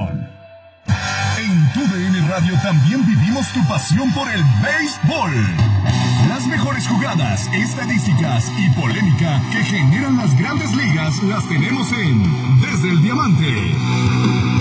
pasión. En TUDN Radio también vivimos tu pasión por el béisbol. Las mejores jugadas, estadísticas y polémica que generan las grandes ligas las tenemos en Desde el Diamante.